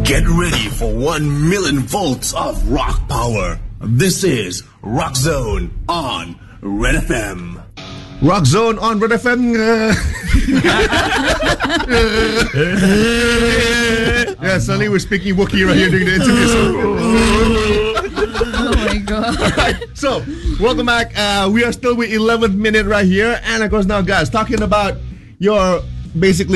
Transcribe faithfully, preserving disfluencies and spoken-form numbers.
Get ready for one million volts of rock power. This is Rock Zone on Red F M. Rock Zone on Red F M. Yeah, suddenly we're speaking Wookiee right here during the interview. Oh my god. All right, so welcome back. Uh, we are still with eleventh minute right here. And of course now, guys, talking about your basically